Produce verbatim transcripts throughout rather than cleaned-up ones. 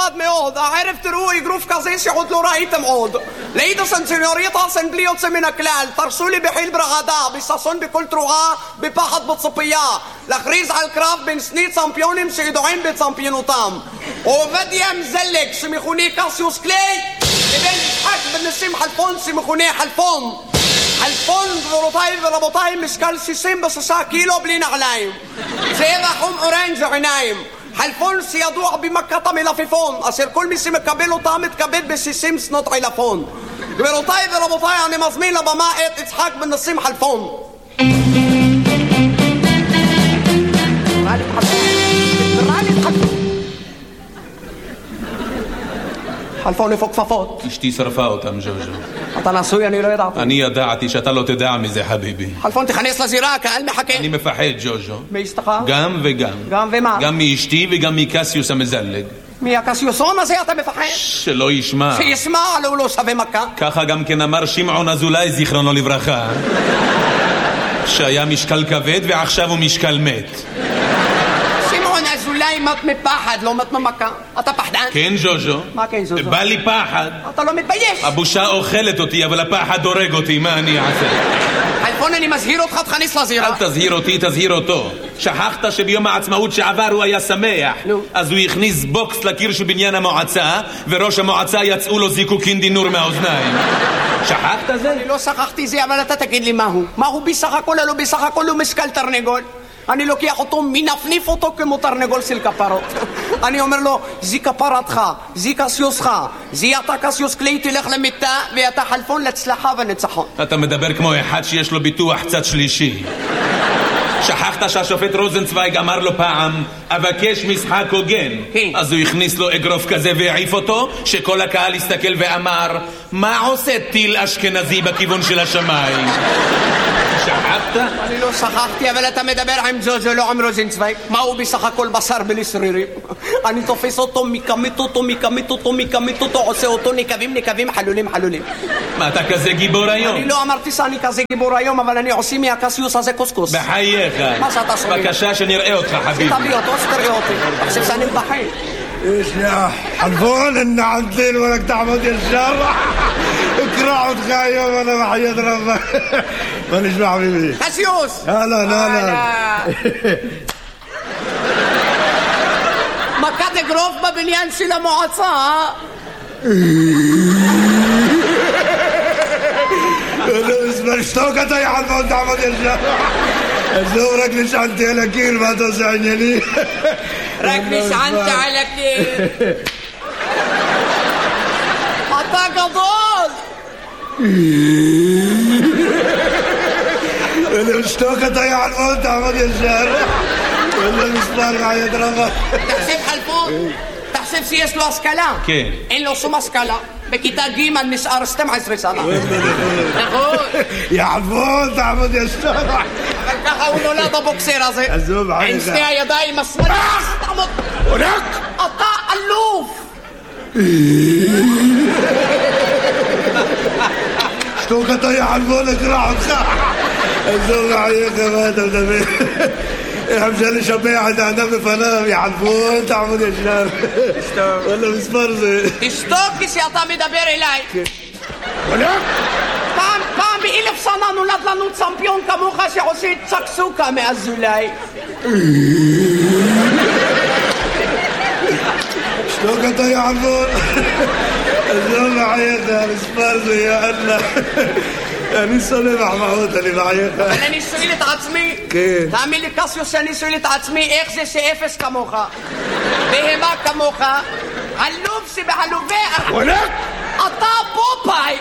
מכובד מאוד. הערב תראו אגרוף כזה שעוד לא ראיתם עוד. לאידסן סניוריטה סן בלי יוצא מן הכלל. תרשו לי בחיל ברעדה, בששון בכל תרועה, בפחד בצפייה. להכריז על קרב בין שני צמפיונים שידועים בצמפיונותם. עובדיה מזלג שמכונה קסיוס קליי לבין יצחק בן נסים חלפון שמכונה חלפון. חלפון גבירותיי ורבותיי משקל שישים ושישה קילו בלי נעליים. צבע חום אורנג' עיניים. חלפון שידוע במכת המלפפון אשר כל מי שמקבל אותה מתכבד ב-שישים שנות עילפון. גבירותיי ורבותיי אני מזמין לבמה את יצחק בן נסים חלפון. חלפון איפה כפפות? אשתי שרפה אותם, ז'וז'ו. אתה נשוי? אני לא ידעתי. אני ידעתי שאתה לא תדע מזה, חביבי. חלפון תכנס לזירה, הקהל מחכה. אני מפחד, ז'וז'ו. מאשתך? גם וגם. גם ומה? גם מאשתי וגם מקסיוס המזלג. מהקסיוסון הזה אתה מפחד? שלא ישמע. שישמע, לא הוא לא שווה מכה. ככה גם כן אמר שמעון אזולאי זיכרונו לברכה, שהיה משקל כבד ועכשיו הוא משקל מת. אולי מת מפחד, לא מת ממכה. אתה פחדן? כן, ז'וז'ו. מה כן, ז'וז'ו? בא לי פחד. אתה לא מתבייש. הבושה אוכלת אותי, אבל הפחד הורג אותי, מה אני אעשה? חלפון, אני מזהיר אותך, תכניס לזירה. אל תזהיר אותי, תזהיר אותו. שכחת שביום העצמאות שעבר הוא היה שמח. נו. אז הוא הכניס בוקס לקיר של בניין המועצה, וראש המועצה יצאו לו זיקוקין דינור מהאוזניים. שכחת זה? אני לא שכחתי זה, אבל אתה תגיד לי מהו. מהו בסך הכל, לא בסך הכל הוא משקל תרנגול. אני לוקח אותו, מנפניף אותו כמו תרנגול של כפרות. אני אומר לו, זי כפרתך, זי קסיוסך, זי אתה קסיוס קליי תלך למיטה, ואתה חלפון להצלחה ונצחון. אתה מדבר כמו אחד שיש לו ביטוח צד שלישי. שכחת שהשופט רוזנצוויג אמר לו פעם, אבקש משחק הוגן. כן. אז הוא הכניס לו אגרוף כזה והעיף אותו, שכל הקהל הסתכל ואמר, מה עושה טיל אשכנזי בכיוון של השמיים? שכחת? אני לא שכחתי, אבל אתה מדבר עם ז'וז'ו, לא עם רוזנצוויג. מה הוא בסך הכל בשר בלי שרירים? אני תופס אותו, מקמית אותו, מקמית אותו, מקמית אותו, עושה אותו נקבים, נקבים, חלולים, חלולים. מה, אתה כזה גיבור היום? אני לא אמרתי שאני כזה גיבור היום, אבל אני עושה מהקסיוס הזה קוסקוס. בחייך. מה שאתה שומע? בבקשה שנראה אותך, חביבי. תביא אותו, שתראה אותי. תחשב שאני מבחין. ايش يا حلفون ان عدل ولك تعبد يا الشر اكرع وتخايم وانا بحياة ربك مانيش مع حبيبي קסיוס! هلا هلا מכת אגרוף בבניין של המועצה. اسمع شتوك يا حلفون تعبد يا الشر ازورك ليش انت لكيل ما توسعني لي רק נשענת על הקיר. אתה גדול! انا شتوك يا حلفون تعبد يا الشر ولا مسمار معي ضربك תחשב חלפון, תחשב שיש לו השכלה. כן. אין לו שום השכלה. בכיתה ג' נשאר שתים עשרה שנה. נכון. يا حلفون تعبد يا الشر אבל ככה הוא נולד הבוקסר הזה. עזוב, עם עליך. שתי הידיים השמאליות. תעמוד. هناك אתה אלוף. شتوك يا حلفون اكرع وتخاع عزوز عليك ما انت مدبر مشان شبيعة انا بفنام يا حلفون تعمل يا شباب ولا مسمرزة תשתוק כשאתה מדבר אליי. هناك פעם, פעם באלף שנה נולד לנו צמפיון כמוך שעושה צ'קסוקה מאזולאי. شتوك يا حلفون عزوز عليك مسمرزة يا الله אני סולח מחמוד, אני מחייך. אבל אני שואל את עצמי, כן. תאמין לי קסיוס שאני שואל את עצמי, איך זה שאפס כמוך, בהמה כמוך, אלוף שבעלובי, هناك אתה פופאי.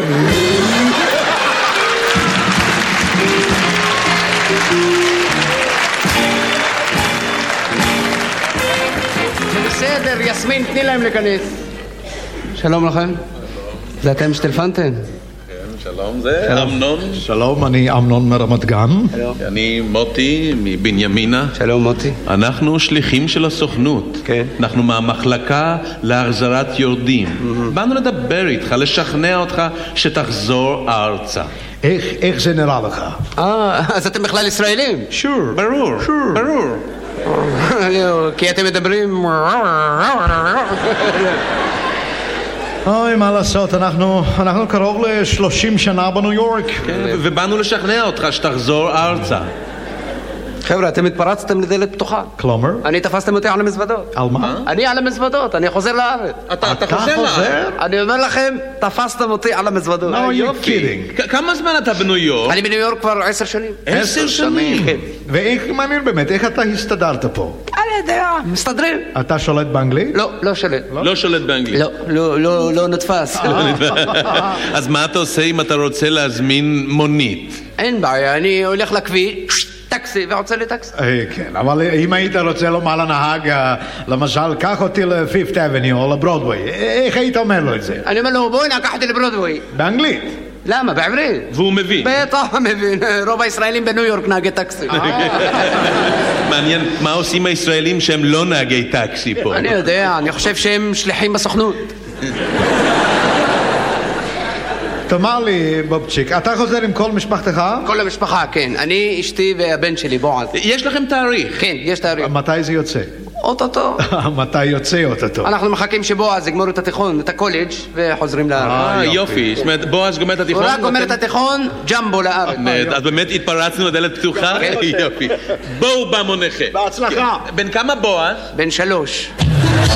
בסדר, יסמין, תני להם להיכנס. שלום לכם. זה אתם שטלפנתם? שלום, זה אמנון. שלום, אני אמנון מרמת גן. אני מוטי מבנימינה. שלום מוטי. אנחנו שליחים של הסוכנות. כן. אנחנו מהמחלקה להחזרת יורדים. באנו לדבר איתך, לשכנע אותך שתחזור ארצה. איך, איך זה נראה לך? אה, אז אתם בכלל ישראלים? ברור, ברור. כי אתם מדברים... אוי, מה לעשות, אנחנו, אנחנו קרוב ל-שלושים שנה בניו יורק. כן, ובאנו לשכנע אותך שתחזור ארצה. חבר'ה, אתם התפרצתם לדלת פתוחה. כלומר? אני תפסתם אותי על המזוודות. על מה? אני על המזוודות, אני חוזר לארץ. אתה, אתה חוזר לארץ? אני אומר לכם, תפסתם אותי על המזוודות. No, you're kidding. כ- כמה זמן אתה בניו יורק? אני בניו יורק כבר עשר שנים. עשר שנים? כן. ואיך, מעניין באמת, איך אתה הסתדרת פה? אני יודע, מסתדרים. אתה שולט באנגלית? לא, לא שולט. לא שולט באנגלית. לא, לא, לא, לא נתפס. אז מה אתה עושה אם אתה רוצה להזמין מונית? אין בעיה, אני הולך לכביש, טקסי, ועוצר לי טקסי. אה, כן, אבל אם היית רוצה לומר לנהג, אה, למשל, קח אותי ל-פיפט אבניו או לברודווי, איך היית אומר לו את זה? אני אומר לו, בואי נקח אותי לברודווי. באנגלית? למה? בעברית. והוא מבין. בטח מבין, רוב הישראלים בניו יורק נהגי טקסי. מעניין, מה עושים הישראלים שהם לא נהגי טקסי פה? אני יודע, אני חושב שהם שליחים בסוכנות. תאמר לי, בובצ'יק, אתה חוזר עם כל משפחתך? כל המשפחה, כן. אני, אשתי והבן שלי, בועז. יש לכם תאריך? כן, יש תאריך. מתי זה יוצא? אוטוטו. מתי יוצא אוטוטו? אנחנו מחכים שבועז יגמור את התיכון, את הקולג' וחוזרים לארץ. אה, יופי. זאת אומרת, בועז גומר את הוא התיכון? רק גומר את התיכון, ג'מבו לארץ. אז באמת התפרצנו לדלת פתוחה? יופי. בואו במונכם. בהצלחה. בן כמה בועז? בן שלוש.